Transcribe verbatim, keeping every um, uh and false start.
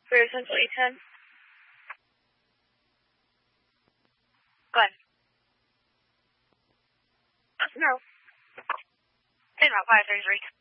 for your Central eight ten. Go ahead. No. Ten about five thirty-three.